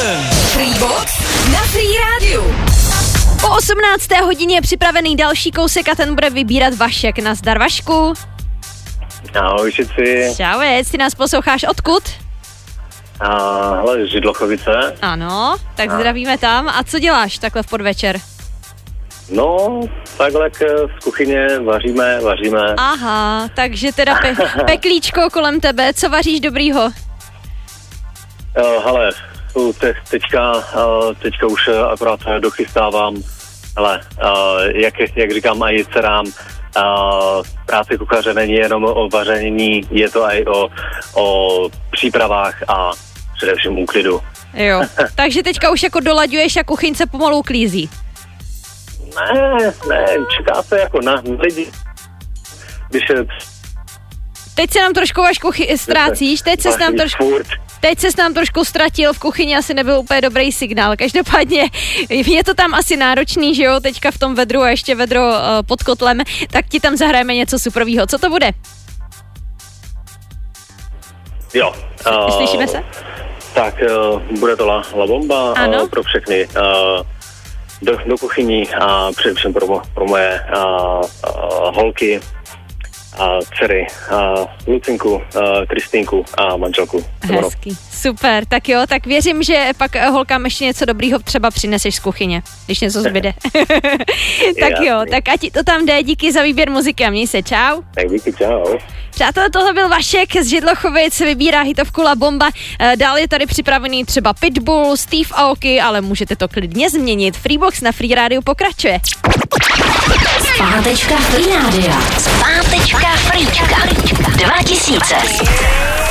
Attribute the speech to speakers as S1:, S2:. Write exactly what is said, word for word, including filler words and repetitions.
S1: Freebox na Free Rádiu.
S2: Po osmnácté hodině je připravený další kousek a ten bude vybírat Vašek. Nazdar, Vašku.
S3: Ahoj všichni.
S2: Čauec, ty nás posloucháš odkud?
S3: A, hele, Židlochovice.
S2: Ano, tak a. zdravíme tam. A co děláš takhle v podvečer?
S3: No, takhle z kuchyně vaříme, vaříme.
S2: Aha, takže teda pe- peklíčko kolem tebe. Co vaříš dobrýho?
S3: Uh, hele, te, teďka, uh, teďka už akorát dochystávám. Hele, uh, jak, jak říkám aj dcerám, uh, práce kuchaře není jenom o vaření, je to i o, o přípravách a především úklidu.
S2: Jo, takže teďka už jako dolaďuješ a kuchyňce pomalu uklízí.
S3: Ne, ne, čeká se jako na lidi. Když je...
S2: Teď se nám trošku, Vašku, chy- ztrácíš, teď se nám trošku... Teď ses nám trošku ztratil, v kuchyni asi nebyl úplně dobrý signál. Každopádně je to tam asi náročný, že jo, teďka v tom vedru a ještě vedro uh, pod kotlem, tak ti tam zahrajeme něco superovýho. Co to bude?
S3: Jo. Uh,
S2: Slyšíme se?
S3: Tak uh, bude to La, la Bomba uh, pro všechny. Uh, do, do kuchyní a především pro, pro moje uh, uh, holky. A dcery, a Lucinku, a Kristýnku a manželku.
S2: Hezký, super, tak jo, tak věřím, že pak holkám ještě něco dobrýho třeba přineseš z kuchyně, když něco zbyde. Tak jo, jasný. Tak ať to tam jde, díky za výběr muziky a měj se, čau.
S3: Tak díky, čau.
S2: Přátelé, tohle byl Vašek z Židlochovic, vybírá hitovku La Bomba, dál je tady připravený třeba Pitbull, Steve Aoki, ale můžete to klidně změnit. Freebox na Free Rádiu pokračuje.
S1: Zpátečka Free Rádia. Zpátečka Freečka dva tisíce.